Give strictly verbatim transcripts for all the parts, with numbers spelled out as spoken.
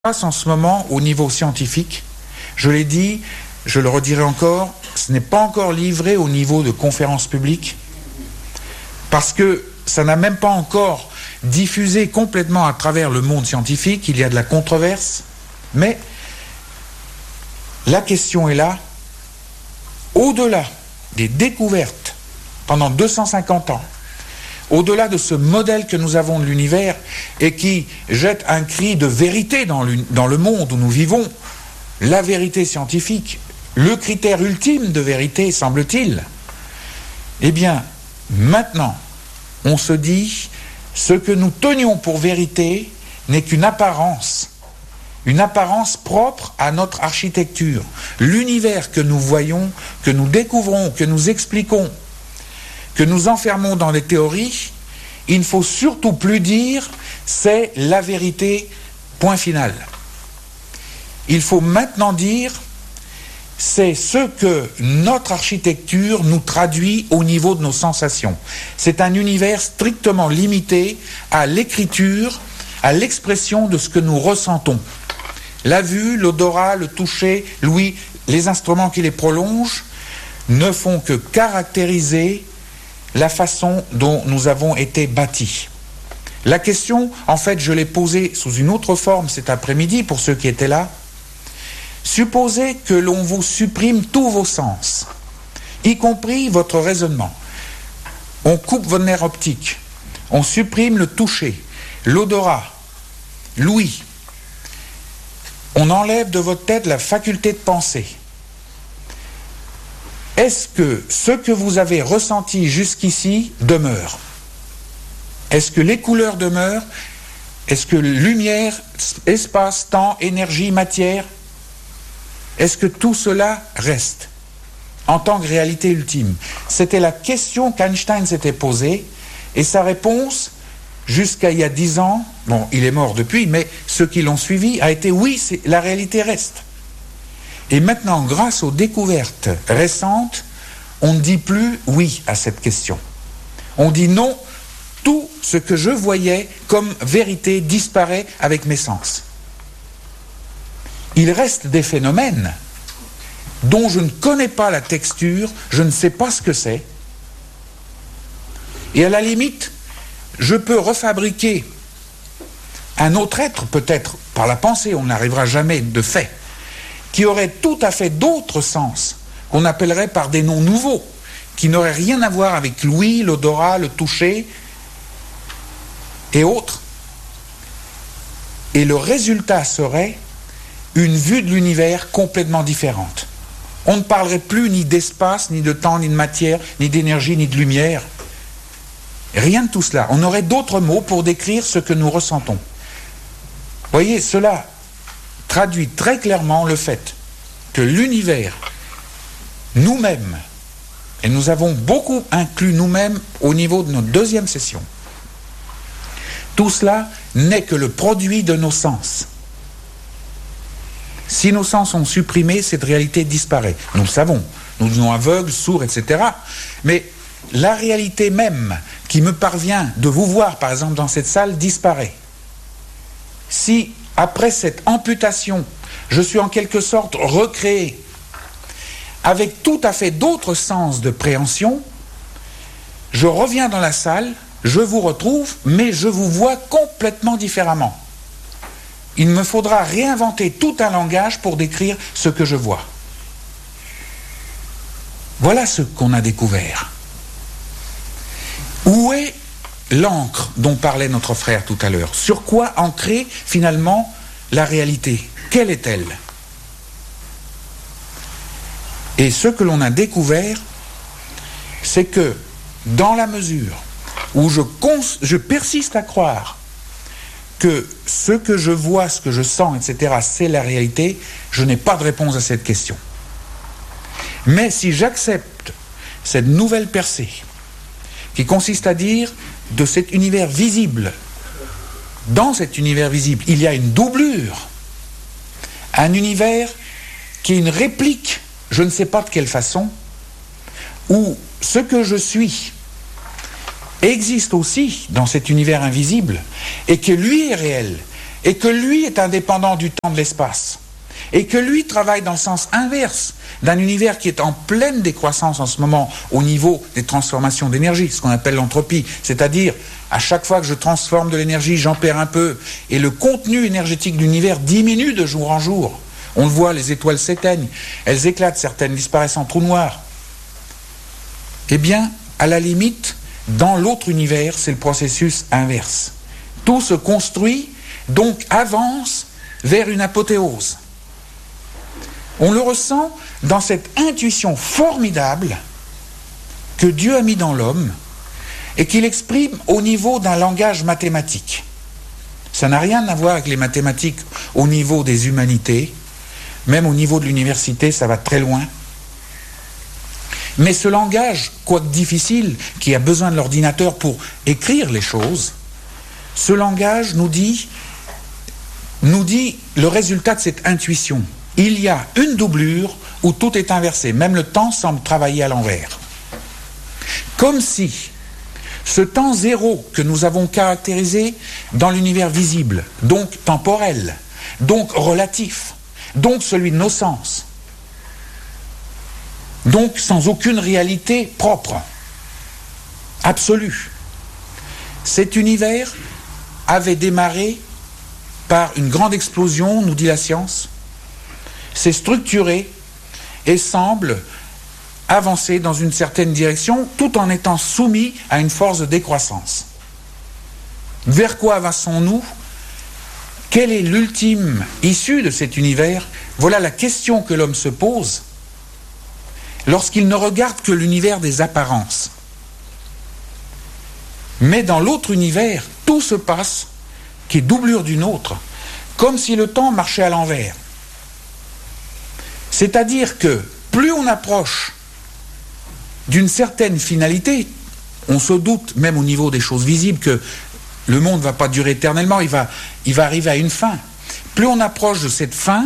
passe en ce moment au niveau scientifique, je l'ai dit, je le redirai encore, ce n'est pas encore livré au niveau de conférences publiques, parce que ça n'a même pas encore diffusé complètement à travers le monde scientifique, il y a de la controverse, mais la question est là, au-delà des découvertes pendant deux cent cinquante ans, au-delà de ce modèle que nous avons de l'univers et qui jette un cri de vérité dans le, dans le monde où nous vivons, la vérité scientifique, le critère ultime de vérité, semble-t-il, eh bien, maintenant, on se dit, ce que nous tenions pour vérité n'est qu'une apparence, une apparence propre à notre architecture. L'univers que nous voyons, que nous découvrons, que nous expliquons, que nous enfermons dans les théories, il ne faut surtout plus dire c'est la vérité, point final. Il faut maintenant dire c'est ce que notre architecture nous traduit au niveau de nos sensations. C'est un univers strictement limité à l'écriture, à l'expression de ce que nous ressentons. La vue, l'odorat, le toucher, l'ouïe, les instruments qui les prolongent ne font que caractériser la façon dont nous avons été bâtis. La question, en fait, je l'ai posée sous une autre forme cet après-midi pour ceux qui étaient là. Supposez que l'on vous supprime tous vos sens, y compris votre raisonnement. On coupe votre nerf optique, on supprime le toucher, l'odorat, l'ouïe. On enlève de votre tête la faculté de penser. Est-ce que ce que vous avez ressenti jusqu'ici demeure? Est-ce que les couleurs demeurent? Est-ce que lumière, espace, temps, énergie, matière? Est-ce que tout cela reste en tant que réalité ultime? C'était la question qu'Einstein s'était posée, et sa réponse, jusqu'à il y a dix ans, bon, il est mort depuis, mais ceux qui l'ont suivi, a été oui, c'est, la réalité reste. Et maintenant, grâce aux découvertes récentes, on ne dit plus oui à cette question. On dit non, tout ce que je voyais comme vérité disparaît avec mes sens. Il reste des phénomènes dont je ne connais pas la texture, je ne sais pas ce que c'est. Et à la limite, je peux refabriquer un autre être, peut-être par la pensée, on n'arrivera jamais de fait, qui aurait tout à fait d'autres sens, qu'on appellerait par des noms nouveaux, qui n'auraient rien à voir avec l'ouïe, l'odorat, le toucher et autres. Et le résultat serait une vue de l'univers complètement différente. On ne parlerait plus ni d'espace, ni de temps, ni de matière, ni d'énergie, ni de lumière. Rien de tout cela. On aurait d'autres mots pour décrire ce que nous ressentons. Voyez, cela traduit très clairement le fait que l'univers, nous-mêmes, et nous avons beaucoup inclus nous-mêmes au niveau de notre deuxième session, tout cela n'est que le produit de nos sens. Si nos sens sont supprimés, cette réalité disparaît. Nous le savons, nous devenons aveugles, sourds, et cetera. Mais la réalité même qui me parvient de vous voir, par exemple, dans cette salle, disparaît. Si, après cette amputation, je suis en quelque sorte recréé, avec tout à fait d'autres sens de préhension, je reviens dans la salle, je vous retrouve, mais je vous vois complètement différemment. Il me faudra réinventer tout un langage pour décrire ce que je vois. Voilà ce qu'on a découvert. Où est l'encre dont parlait notre frère tout à l'heure? Sur quoi ancrer finalement la réalité? Quelle est-elle? Et ce que l'on a découvert, c'est que dans la mesure où je, cons- je persiste à croire que ce que je vois, ce que je sens, et cetera, c'est la réalité, je n'ai pas de réponse à cette question. Mais si j'accepte cette nouvelle percée, qui consiste à dire, de cet univers visible, dans cet univers visible, il y a une doublure, un univers qui est une réplique, je ne sais pas de quelle façon, où ce que je suis existe aussi dans cet univers invisible, et que lui est réel, et que lui est indépendant du temps, de l'espace, et que lui travaille dans le sens inverse d'un univers qui est en pleine décroissance en ce moment au niveau des transformations d'énergie, ce qu'on appelle l'entropie, c'est-à-dire à chaque fois que je transforme de l'énergie, j'en perds un peu, et le contenu énergétique de l'univers diminue de jour en jour. On le voit, les étoiles s'éteignent, elles éclatent, certaines disparaissent en trous noirs. Eh bien, à la limite, dans l'autre univers, c'est le processus inverse. Tout se construit, donc avance vers une apothéose. On le ressent dans cette intuition formidable que Dieu a mis dans l'homme et qu'il exprime au niveau d'un langage mathématique. Ça n'a rien à voir avec les mathématiques au niveau des humanités, même au niveau de l'université, ça va très loin. Mais ce langage, quoique difficile, qui a besoin de l'ordinateur pour écrire les choses, ce langage nous dit, nous dit le résultat de cette intuition. Il y a une doublure où tout est inversé, même le temps semble travailler à l'envers. Comme si ce temps zéro que nous avons caractérisé dans l'univers visible, donc temporel, donc relatif, donc celui de nos sens, donc sans aucune réalité propre, absolue, cet univers avait démarré par une grande explosion, nous dit la science, s'est structuré et semble avancer dans une certaine direction tout en étant soumis à une force de décroissance. Vers quoi avançons-nous? Quelle est l'ultime issue de cet univers? Voilà la question que l'homme se pose lorsqu'il ne regarde que l'univers des apparences. Mais dans l'autre univers, tout se passe, qui est doublure d'une autre, comme si le temps marchait à l'envers. C'est-à-dire que plus on approche d'une certaine finalité, on se doute, même au niveau des choses visibles, que le monde ne va pas durer éternellement, il va, il va arriver à une fin. Plus on approche de cette fin,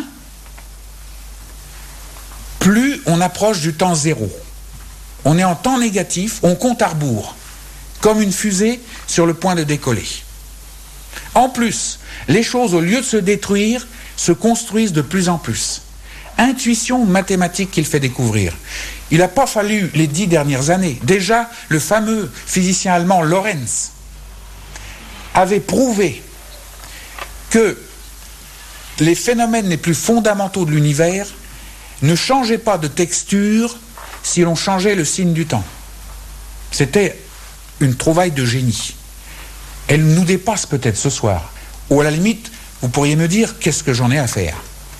plus on approche du temps zéro. On est en temps négatif, on compte à rebours, comme une fusée sur le point de décoller. En plus, les choses, au lieu de se détruire, se construisent de plus en plus. Intuition mathématique qu'il fait découvrir. Il n'a pas fallu les dix dernières années. Déjà, le fameux physicien allemand Lorentz avait prouvé que les phénomènes les plus fondamentaux de l'univers ne changeaient pas de texture si l'on changeait le signe du temps. C'était une trouvaille de génie. Elle nous dépasse peut-être ce soir. Ou à la limite, vous pourriez me dire, qu'est-ce que j'en ai à faire?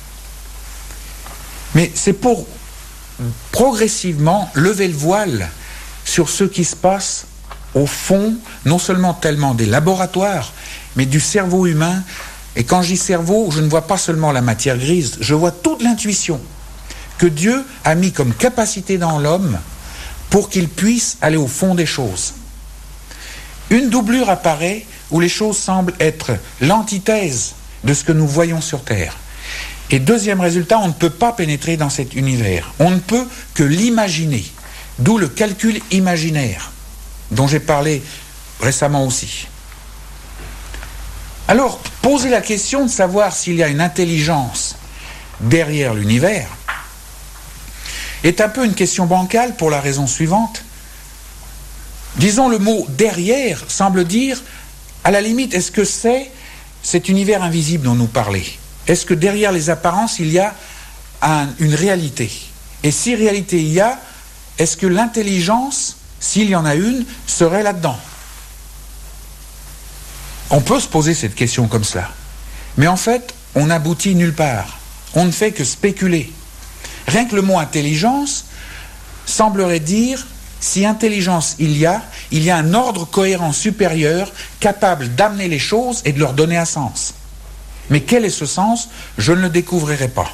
Mais c'est pour progressivement lever le voile sur ce qui se passe au fond, non seulement tellement des laboratoires, mais du cerveau humain. Et quand je dis cerveau, je ne vois pas seulement la matière grise, je vois toute l'intuition que Dieu a mis comme capacité dans l'homme pour qu'il puisse aller au fond des choses. Une doublure apparaît où les choses semblent être l'antithèse de ce que nous voyons sur Terre. Et deuxième résultat, on ne peut pas pénétrer dans cet univers. On ne peut que l'imaginer. D'où le calcul imaginaire, dont j'ai parlé récemment aussi. Alors, poser la question de savoir s'il y a une intelligence derrière l'univers est un peu une question bancale pour la raison suivante. Disons, le mot « derrière » semble dire, à la limite, est-ce que c'est cet univers invisible dont nous parlait? Est-ce que derrière les apparences, il y a un, une réalité? Et si réalité il y a, est-ce que l'intelligence, s'il y en a une, serait là-dedans? On peut se poser cette question comme cela. Mais en fait, on n'aboutit nulle part. On ne fait que spéculer. Rien que le mot « intelligence » semblerait dire, si intelligence il y a, il y a un ordre cohérent supérieur capable d'amener les choses et de leur donner un sens. Mais quel est ce sens? Je ne le découvrirai pas.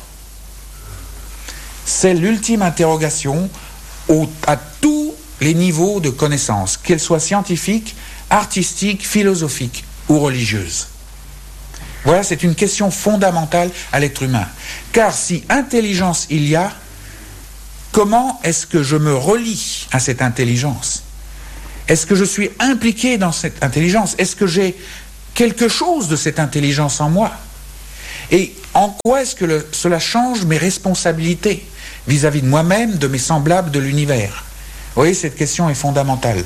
C'est l'ultime interrogation au, à tous les niveaux de connaissance, qu'elles soient scientifiques, artistiques, philosophiques ou religieuses. Voilà, c'est une question fondamentale à l'être humain. Car si intelligence il y a, comment est-ce que je me relie à cette intelligence? Est-ce que je suis impliqué dans cette intelligence? Est-ce que j'ai quelque chose de cette intelligence en moi? Et en quoi est-ce que le, cela change mes responsabilités vis-à-vis de moi-même, de mes semblables, de l'univers? Vous voyez, cette question est fondamentale.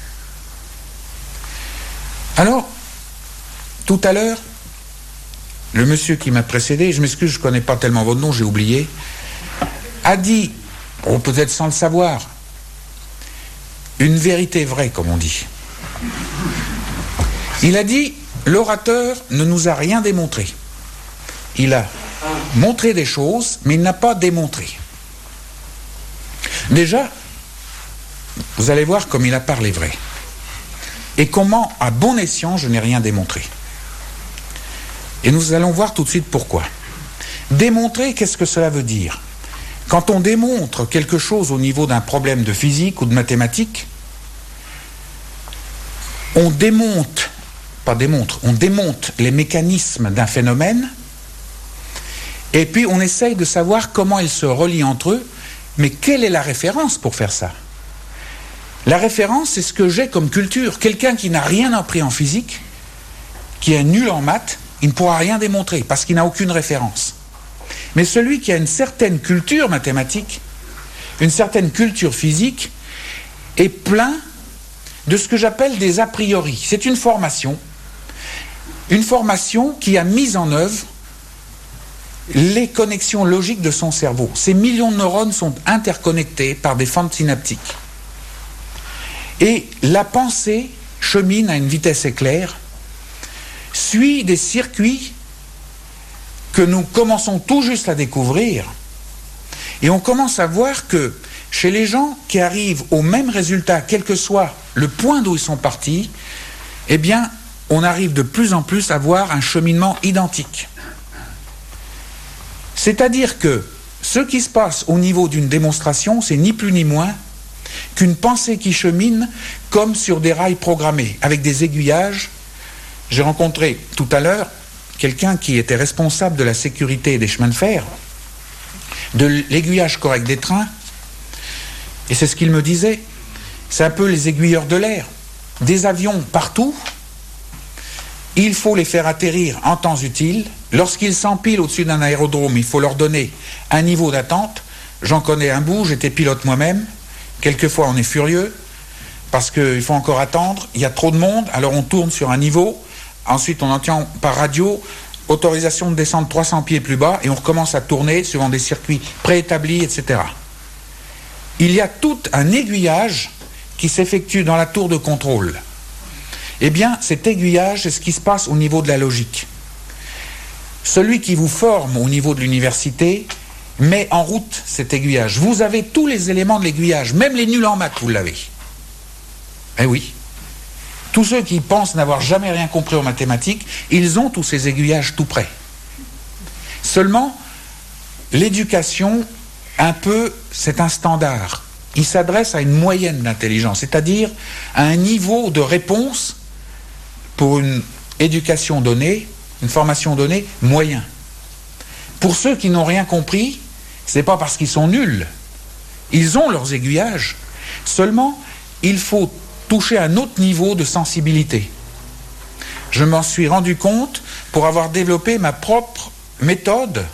Alors, tout à l'heure, le monsieur qui m'a précédé, je m'excuse, je ne connais pas tellement votre nom, j'ai oublié, a dit, ou peut-être sans le savoir, une vérité vraie, comme on dit. Il a dit, l'orateur ne nous a rien démontré. Il a montré des choses, mais il n'a pas démontré. Déjà, vous allez voir comme il a parlé vrai. Et comment, à bon escient, je n'ai rien démontré. Et nous allons voir tout de suite pourquoi. Démontrer, qu'est-ce que cela veut dire? Quand on démontre quelque chose au niveau d'un problème de physique ou de mathématiques, on démonte, pas démontre, on démonte les mécanismes d'un phénomène, et puis on essaye de savoir comment ils se relient entre eux, mais quelle est la référence pour faire ça? La référence, c'est ce que j'ai comme culture. Quelqu'un qui n'a rien appris en physique, qui est nul en maths, il ne pourra rien démontrer, parce qu'il n'a aucune référence. Mais celui qui a une certaine culture mathématique, une certaine culture physique, est plein de ce que j'appelle des a priori. C'est une formation, une formation qui a mis en œuvre les connexions logiques de son cerveau. Ces millions de neurones sont interconnectés par des fentes synaptiques. Et la pensée chemine à une vitesse éclair, suit des circuits que nous commençons tout juste à découvrir, et on commence à voir que chez les gens qui arrivent au même résultat, quel que soit le point d'où ils sont partis, eh bien, on arrive de plus en plus à voir un cheminement identique. C'est-à-dire que ce qui se passe au niveau d'une démonstration, c'est ni plus ni moins qu'une pensée qui chemine comme sur des rails programmés, avec des aiguillages. J'ai rencontré tout à l'heure quelqu'un qui était responsable de la sécurité des chemins de fer, de l'aiguillage correct des trains, et c'est ce qu'il me disait, c'est un peu les aiguilleurs de l'air. Des avions partout, il faut les faire atterrir en temps utile. Lorsqu'ils s'empilent au-dessus d'un aérodrome, il faut leur donner un niveau d'attente. J'en connais un bout, j'étais pilote moi-même. Quelquefois, on est furieux parce qu'il faut encore attendre. Il y a trop de monde, alors on tourne sur un niveau. Ensuite, on entend par radio autorisation de descendre trois cents pieds plus bas et on recommence à tourner suivant des circuits préétablis, et cetera. Il y a tout un aiguillage qui s'effectue dans la tour de contrôle. Eh bien, cet aiguillage, c'est ce qui se passe au niveau de la logique. Celui qui vous forme au niveau de l'université met en route cet aiguillage. Vous avez tous les éléments de l'aiguillage, même les nuls en maths, vous l'avez. Eh oui. Tous ceux qui pensent n'avoir jamais rien compris aux mathématiques, ils ont tous ces aiguillages tout près. Seulement, l'éducation, un peu, c'est un standard. Il s'adresse à une moyenne d'intelligence, c'est-à-dire à un niveau de réponse pour une éducation donnée, une formation donnée, moyen. Pour ceux qui n'ont rien compris, ce n'est pas parce qu'ils sont nuls. Ils ont leurs aiguillages. Seulement, il faut toucher un autre niveau de sensibilité. Je m'en suis rendu compte pour avoir développé ma propre méthode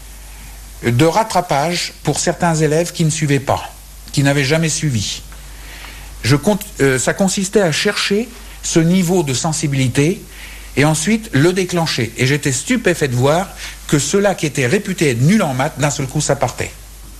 de rattrapage pour certains élèves qui ne suivaient pas, qui n'avaient jamais suivi. Je, euh, ça consistait à chercher ce niveau de sensibilité et ensuite le déclencher. Et j'étais stupéfait de voir que ceux-là qui étaient réputés être nuls en maths, d'un seul coup, ça partait.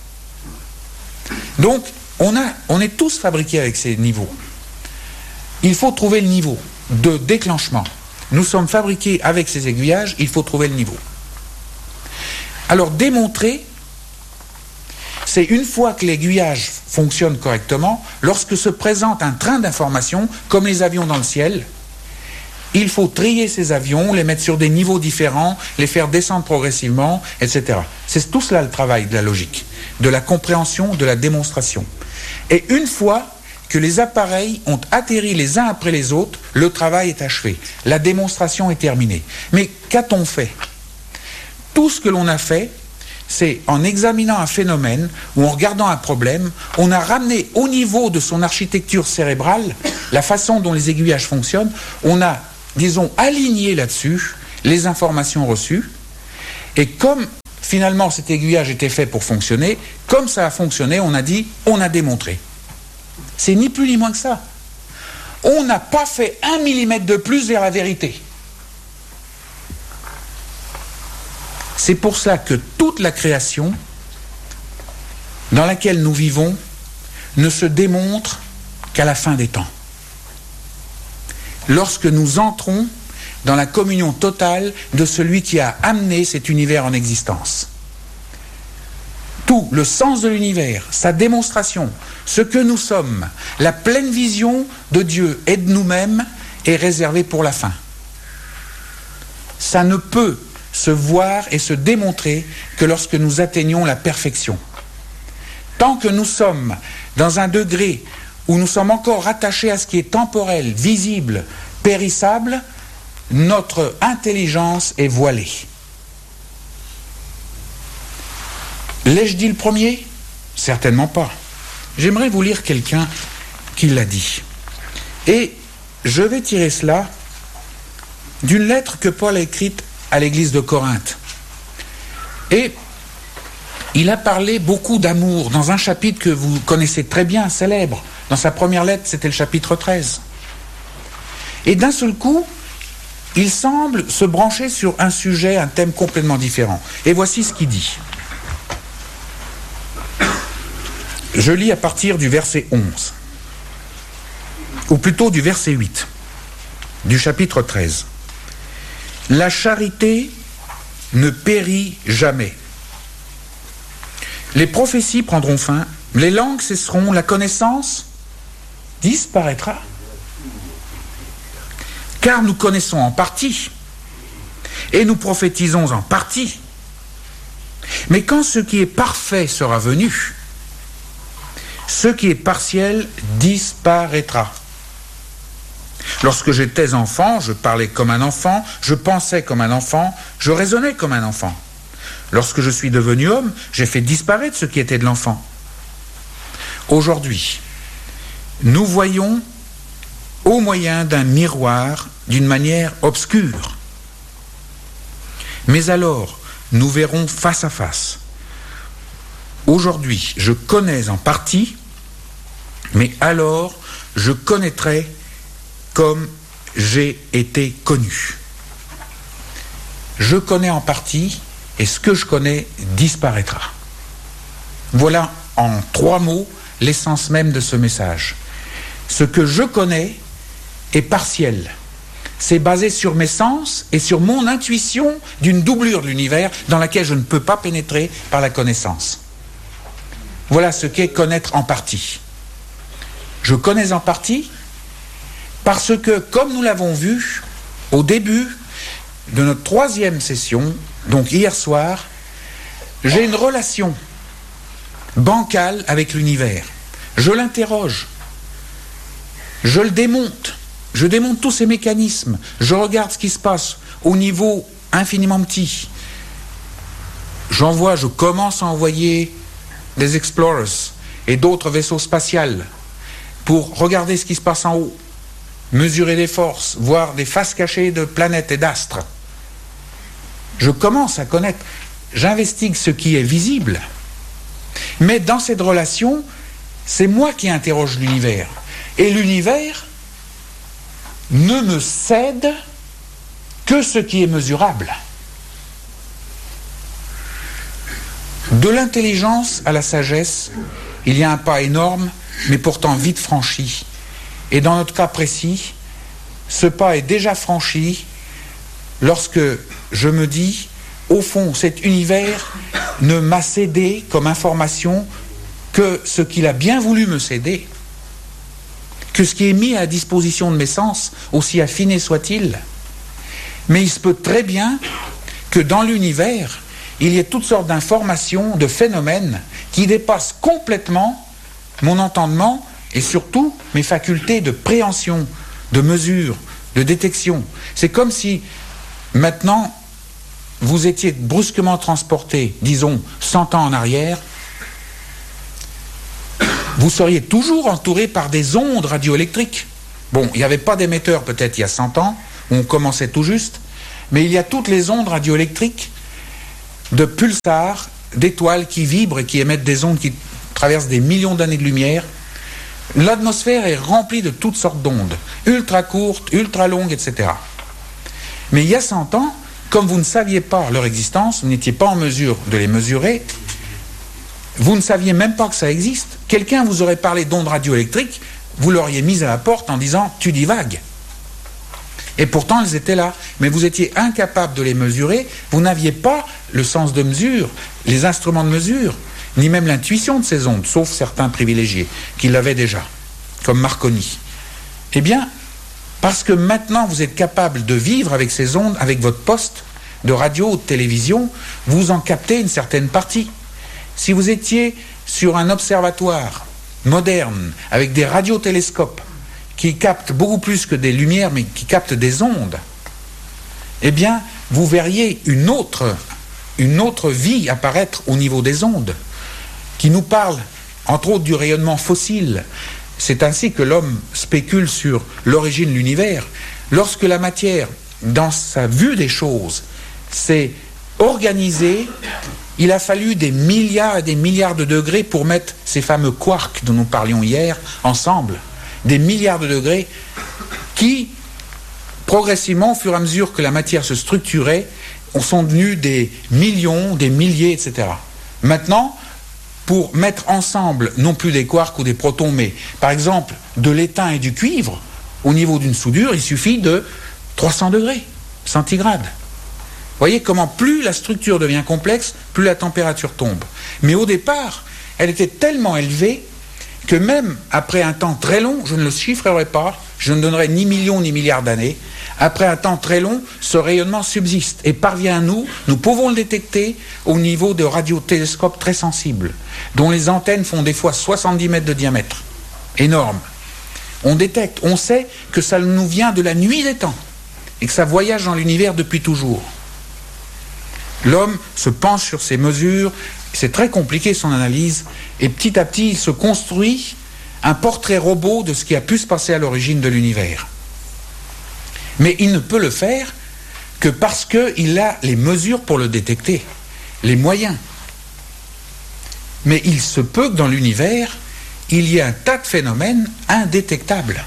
Donc, on, a, on est tous fabriqués avec ces niveaux. Il faut trouver le niveau de déclenchement. Nous sommes fabriqués avec ces aiguillages, il faut trouver le niveau. Alors, démontrer, c'est une fois que l'aiguillage fonctionne correctement, lorsque se présente un train d'informations, comme les avions dans le ciel, il faut trier ces avions, les mettre sur des niveaux différents, les faire descendre progressivement, et cetera. C'est tout cela le travail de la logique, de la compréhension, de la démonstration. Et une fois que les appareils ont atterri les uns après les autres, le travail est achevé. La démonstration est terminée. Mais qu'a-t-on fait ? Tout ce que l'on a fait, c'est en examinant un phénomène ou en regardant un problème, on a ramené au niveau de son architecture cérébrale, la façon dont les aiguillages fonctionnent, on a disons, aligné là-dessus les informations reçues, et comme finalement cet aiguillage était fait pour fonctionner, comme ça a fonctionné, on a dit, on a démontré. C'est ni plus ni moins que ça. On n'a pas fait un millimètre de plus vers la vérité. C'est pour cela que toute la création dans laquelle nous vivons ne se démontre qu'à la fin des temps. Lorsque nous entrons dans la communion totale de celui qui a amené cet univers en existence. Tout le sens de l'univers, sa démonstration, ce que nous sommes, la pleine vision de Dieu et de nous-mêmes est réservé pour la fin. Ça ne peut se voir et se démontrer que lorsque nous atteignons la perfection. Tant que nous sommes dans un degré où nous sommes encore rattachés à ce qui est temporel, visible, périssable, notre intelligence est voilée. L'ai-je dit le premier ? Certainement pas. J'aimerais vous lire quelqu'un qui l'a dit. Et je vais tirer cela d'une lettre que Paul a écrite à l'église de Corinthe. Et il a parlé beaucoup d'amour dans un chapitre que vous connaissez très bien, célèbre. Dans sa première lettre, c'était le chapitre treize. Et d'un seul coup, il semble se brancher sur un sujet, un thème complètement différent. Et voici ce qu'il dit. Je lis à partir du verset onze, ou plutôt du verset huit, du chapitre treize. La charité ne périt jamais. Les prophéties prendront fin, les langues cesseront, la connaissance disparaîtra. Car nous connaissons en partie, et nous prophétisons en partie. Mais quand ce qui est parfait sera venu, ce qui est partiel disparaîtra. Lorsque j'étais enfant, je parlais comme un enfant, je pensais comme un enfant, je raisonnais comme un enfant. Lorsque je suis devenu homme, j'ai fait disparaître ce qui était de l'enfant. Aujourd'hui, nous voyons au moyen d'un miroir d'une manière obscure. Mais alors, nous verrons face à face. Aujourd'hui, je connais en partie, mais alors, je connaîtrai comme j'ai été connu. Je connais en partie, et ce que je connais disparaîtra. Voilà en trois mots l'essence même de ce message. Ce que je connais est partiel. C'est basé sur mes sens et sur mon intuition d'une doublure de l'univers dans laquelle je ne peux pas pénétrer par la connaissance. Voilà ce qu'est connaître en partie. Je connais en partie parce que, comme nous l'avons vu au début de notre troisième session, donc hier soir, j'ai une relation bancale avec l'univers. Je l'interroge, je le démonte, je démonte tous ces mécanismes, je regarde ce qui se passe au niveau infiniment petit. J'envoie, je commence à envoyer des Explorers et d'autres vaisseaux spatials pour regarder ce qui se passe en haut, mesurer les forces, voir des faces cachées de planètes et d'astres. Je commence à connaître, j'investigue ce qui est visible, mais dans cette relation, c'est moi qui interroge l'univers. Et l'univers ne me cède que ce qui est mesurable. De l'intelligence à la sagesse, il y a un pas énorme, mais pourtant vite franchi. Et dans notre cas précis, ce pas est déjà franchi lorsque je me dis, au fond, cet univers ne m'a cédé comme information que ce qu'il a bien voulu me céder, que ce qui est mis à disposition de mes sens, aussi affiné soit-il. Mais il se peut très bien que dans l'univers, il y ait toutes sortes d'informations, de phénomènes qui dépassent complètement mon entendement et surtout mes facultés de préhension, de mesure, de détection. C'est comme si maintenant vous étiez brusquement transporté, disons, cent ans en arrière, vous seriez toujours entouré par des ondes radioélectriques. Bon, il n'y avait pas d'émetteur peut-être il y a cent ans, où on commençait tout juste, mais il y a toutes les ondes radioélectriques de pulsars, d'étoiles qui vibrent et qui émettent des ondes qui traversent des millions d'années de lumière. L'atmosphère est remplie de toutes sortes d'ondes, ultra courtes, ultra longues, et cetera. Mais il y a cent ans, comme vous ne saviez pas leur existence, vous n'étiez pas en mesure de les mesurer, vous ne saviez même pas que ça existe. Quelqu'un vous aurait parlé d'ondes radioélectriques, vous l'auriez mise à la porte en disant « tu divagues ». Et pourtant, elles étaient là. Mais vous étiez incapable de les mesurer, vous n'aviez pas le sens de mesure, les instruments de mesure, ni même l'intuition de ces ondes, sauf certains privilégiés qui l'avaient déjà, comme Marconi. Eh bien, parce que maintenant vous êtes capable de vivre avec ces ondes, avec votre poste de radio ou de télévision, vous en captez une certaine partie. Si vous étiez sur un observatoire moderne, avec des radiotélescopes, qui captent beaucoup plus que des lumières, mais qui captent des ondes, eh bien, vous verriez une autre, une autre vie apparaître au niveau des ondes, qui nous parle, entre autres, du rayonnement fossile. C'est ainsi que l'homme spécule sur l'origine de l'univers. Lorsque la matière, dans sa vue des choses, s'est organisée, il a fallu des milliards et des milliards de degrés pour mettre ces fameux quarks dont nous parlions hier ensemble. Des milliards de degrés qui, progressivement, au fur et à mesure que la matière se structurait, sont devenus des millions, des milliers, et cetera. Maintenant, pour mettre ensemble, non plus des quarks ou des protons, mais par exemple de l'étain et du cuivre, au niveau d'une soudure, il suffit de trois cents degrés centigrades. Vous voyez comment plus la structure devient complexe, plus la température tombe. Mais au départ, elle était tellement élevée que même après un temps très long, je ne le chiffrerai pas, je ne donnerai ni millions ni milliards d'années, après un temps très long, ce rayonnement subsiste et parvient à nous, nous pouvons le détecter au niveau de radiotélescopes très sensibles, dont les antennes font des fois soixante-dix mètres de diamètre. Énorme. On détecte, on sait que ça nous vient de la nuit des temps et que ça voyage dans l'univers depuis toujours. L'homme se penche sur ces mesures, c'est très compliqué son analyse, et petit à petit il se construit un portrait robot de ce qui a pu se passer à l'origine de l'univers. Mais il ne peut le faire que parce qu'il a les mesures pour le détecter, les moyens. Mais il se peut que dans l'univers, il y ait un tas de phénomènes indétectables.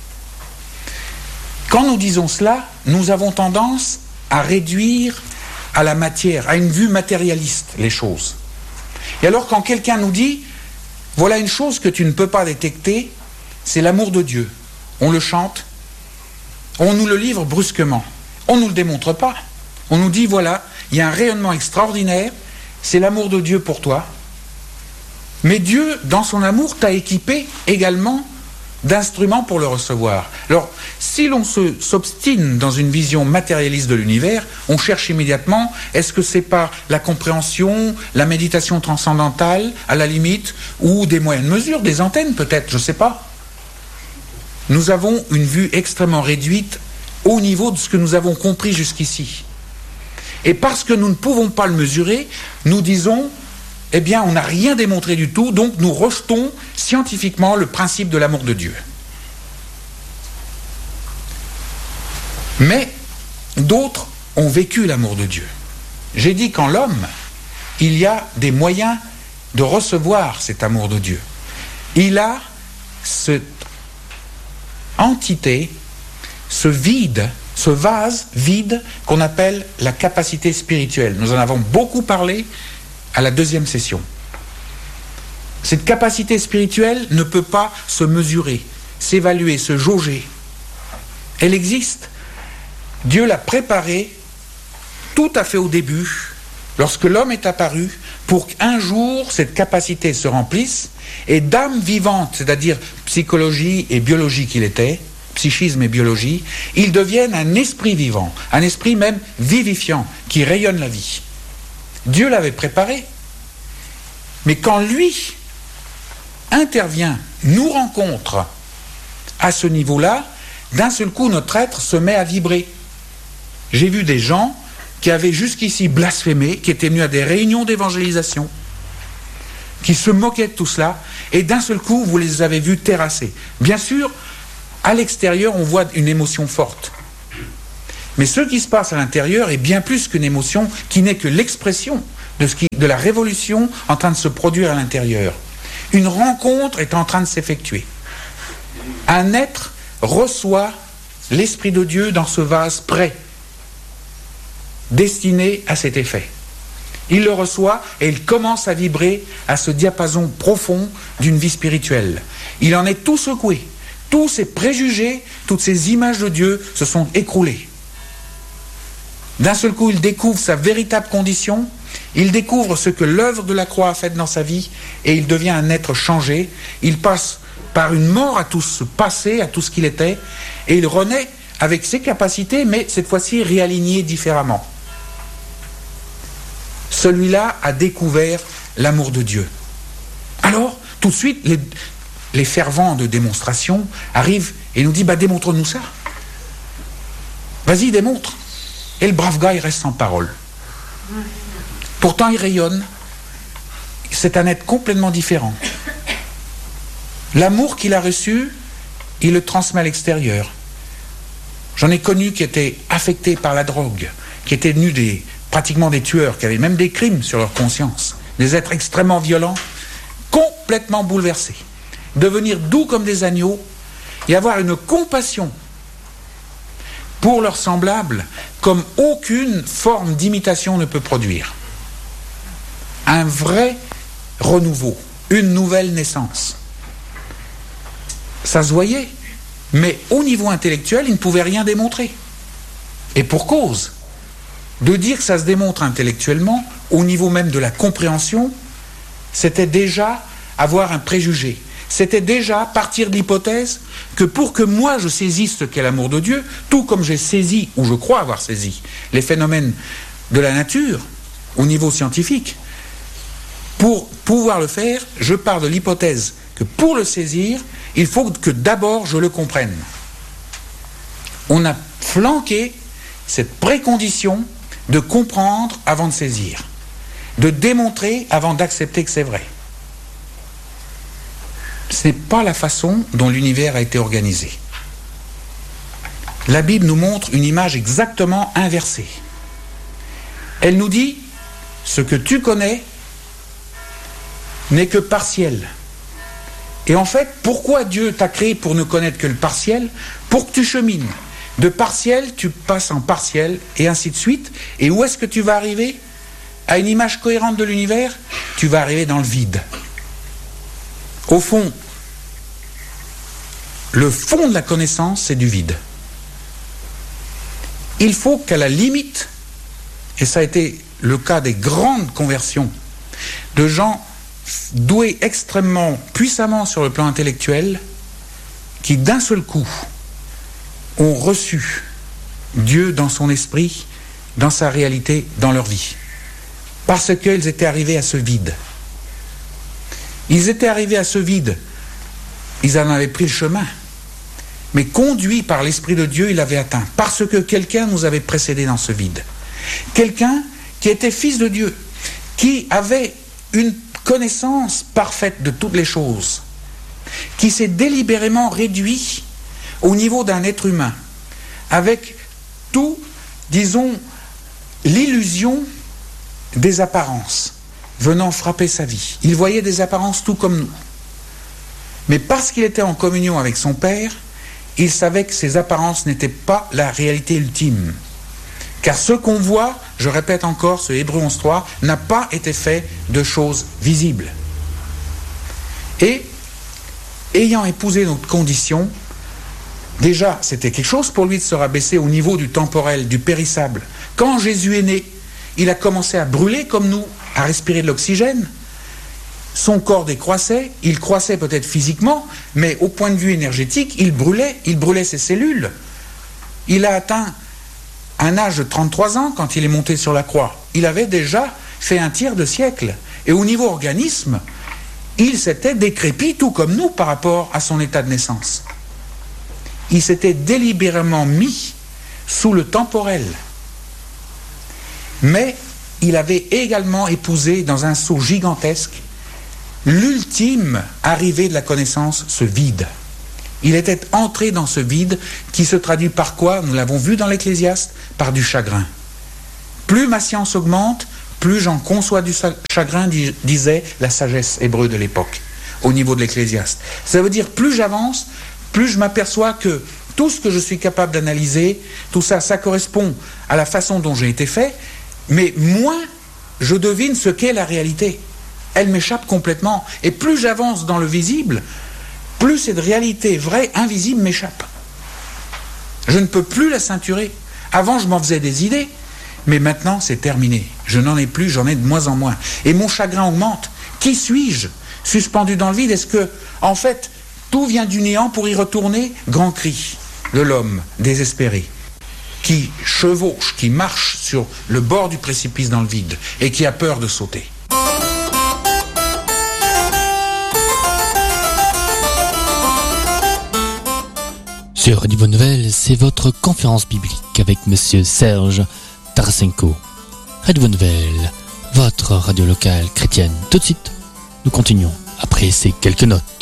Quand nous disons cela, nous avons tendance à réduire à la matière, à une vue matérialiste, les choses. Et alors quand quelqu'un nous dit, voilà une chose que tu ne peux pas détecter, c'est l'amour de Dieu. On le chante, on nous le livre brusquement, on ne nous le démontre pas. On nous dit, voilà, il y a un rayonnement extraordinaire, c'est l'amour de Dieu pour toi. Mais Dieu, dans son amour, t'a équipé également d'instruments pour le recevoir. Alors, si l'on se, s'obstine dans une vision matérialiste de l'univers, on cherche immédiatement, est-ce que c'est par la compréhension, la méditation transcendantale, à la limite, ou des moyens de mesure, des antennes peut-être, je ne sais pas. Nous avons une vue extrêmement réduite au niveau de ce que nous avons compris jusqu'ici. Et parce que nous ne pouvons pas le mesurer, nous disons, eh bien, on n'a rien démontré du tout, donc nous rejetons scientifiquement le principe de l'amour de Dieu. Mais d'autres ont vécu l'amour de Dieu. J'ai dit qu'en l'homme, il y a des moyens de recevoir cet amour de Dieu. Il a cette entité, ce vide, ce vase vide qu'on appelle la capacité spirituelle. Nous en avons beaucoup parlé à la deuxième session. Cette capacité spirituelle ne peut pas se mesurer, s'évaluer, se jauger. Elle existe. Dieu l'a préparée tout à fait au début, lorsque l'homme est apparu, pour qu'un jour cette capacité se remplisse et d'âme vivante, c'est-à-dire psychologie et biologie qu'il était, psychisme et biologie, il devienne un esprit vivant, un esprit même vivifiant, qui rayonne la vie. Dieu l'avait préparé. Mais quand lui intervient, nous rencontre à ce niveau-là, d'un seul coup, notre être se met à vibrer. J'ai vu des gens qui avaient jusqu'ici blasphémé, qui étaient venus à des réunions d'évangélisation, qui se moquaient de tout cela, et d'un seul coup, vous les avez vus terrasser. Bien sûr, à l'extérieur, on voit une émotion forte. Mais ce qui se passe à l'intérieur est bien plus qu'une émotion qui n'est que l'expression de, ce qui, de la révolution en train de se produire à l'intérieur. Une rencontre est en train de s'effectuer. Un être reçoit l'Esprit de Dieu dans ce vase prêt, destiné à cet effet. Il le reçoit et il commence à vibrer à ce diapason profond d'une vie spirituelle. Il en est tout secoué. Tous ces préjugés, toutes ces images de Dieu se sont écroulés. D'un seul coup, il découvre sa véritable condition, il découvre ce que l'œuvre de la croix a fait dans sa vie et il devient un être changé. Il passe par une mort à tout ce passé, à tout ce qu'il était, et il renaît avec ses capacités, mais cette fois-ci réaligné différemment. Celui-là a découvert l'amour de Dieu. Alors, tout de suite, les, les fervents de démonstration arrivent et nous disent bah, « démontre-nous ça. Vas-y, démontre. » Et le brave gars, il reste sans parole. Pourtant, il rayonne. C'est un être complètement différent. L'amour qu'il a reçu, il le transmet à l'extérieur. J'en ai connu qui étaient affectés par la drogue, qui étaient devenus des, pratiquement des tueurs, qui avaient même des crimes sur leur conscience, des êtres extrêmement violents, complètement bouleversés, devenir doux comme des agneaux et avoir une compassion pour leurs semblables comme aucune forme d'imitation ne peut produire. Un vrai renouveau, une nouvelle naissance. Ça se voyait, mais au niveau intellectuel, il ne pouvait rien démontrer. Et pour cause, de dire que ça se démontre intellectuellement, au niveau même de la compréhension, c'était déjà avoir un préjugé. C'était déjà partir de l'hypothèse que pour que moi je saisisse ce qu'est l'amour de Dieu, tout comme j'ai saisi, ou je crois avoir saisi, les phénomènes de la nature, au niveau scientifique, pour pouvoir le faire, je pars de l'hypothèse que pour le saisir, il faut que d'abord je le comprenne. On a flanqué cette précondition de comprendre avant de saisir, de démontrer avant d'accepter que c'est vrai. Ce n'est pas la façon dont l'univers a été organisé. La Bible nous montre une image exactement inversée. Elle nous dit, ce que tu connais n'est que partiel. Et en fait, pourquoi Dieu t'a créé pour ne connaître que le partiel? Pour que tu chemines. De partiel, tu passes en partiel, et ainsi de suite. Et où est-ce que tu vas arriver? À une image cohérente de l'univers, tu vas arriver dans le vide. Au fond, le fond de la connaissance, c'est du vide. Il faut qu'à la limite, et ça a été le cas des grandes conversions, de gens doués extrêmement puissamment sur le plan intellectuel, qui d'un seul coup ont reçu Dieu dans son esprit, dans sa réalité, dans leur vie. Parce qu'ils étaient arrivés à ce vide. Ils étaient arrivés à ce vide, ils en avaient pris le chemin, mais conduits par l'Esprit de Dieu, ils l'avaient atteint, parce que quelqu'un nous avait précédés dans ce vide. Quelqu'un qui était fils de Dieu, qui avait une connaissance parfaite de toutes les choses, qui s'est délibérément réduit au niveau d'un être humain, avec tout, disons, l'illusion des apparences venant frapper sa vie. Il voyait des apparences tout comme nous. Mais parce qu'il était en communion avec son Père, il savait que ces apparences n'étaient pas la réalité ultime. Car ce qu'on voit, je répète encore, ce Hébreux onze trois, n'a pas été fait de choses visibles. Et, ayant épousé notre condition, déjà, c'était quelque chose pour lui de se rabaisser au niveau du temporel, du périssable. Quand Jésus est né, il a commencé à brûler comme nous, à respirer de l'oxygène. Son corps décroissait, il croissait peut-être physiquement, mais au point de vue énergétique, il brûlait, il brûlait ses cellules. Il a atteint un âge de trente-trois ans quand il est monté sur la croix. Il avait déjà fait un tiers de siècle. Et au niveau organisme, il s'était décrépit tout comme nous par rapport à son état de naissance. Il s'était délibérément mis sous le temporel. Mais il avait également épousé dans un saut gigantesque l'ultime arrivée de la connaissance, ce vide. Il était entré dans ce vide qui se traduit par quoi? Nous l'avons vu dans l'Ecclésiaste, par du chagrin. Plus ma science augmente, plus j'en conçois du chagrin, disait la sagesse hébreu de l'époque, au niveau de l'Ecclésiaste. Ça veut dire, plus j'avance, plus je m'aperçois que tout ce que je suis capable d'analyser, tout ça, ça correspond à la façon dont j'ai été fait, mais moins je devine ce qu'est la réalité. Elle m'échappe complètement. Et plus j'avance dans le visible, plus cette réalité vraie, invisible, m'échappe. Je ne peux plus la ceinturer. Avant, je m'en faisais des idées, mais maintenant, c'est terminé. Je n'en ai plus, j'en ai de moins en moins. Et mon chagrin augmente. Qui suis-je? Suspendu dans le vide? Est-ce que, en fait, tout vient du néant pour y retourner? Grand cri de l'homme désespéré, qui chevauche, qui marche sur le bord du précipice dans le vide, et qui a peur de sauter. Sur Radio Bonne Nouvelle, c'est votre conférence biblique avec Monsieur Serge Tarasenko. Radio Bonne Nouvelle, votre radio locale chrétienne. Tout de suite, nous continuons après ces quelques notes.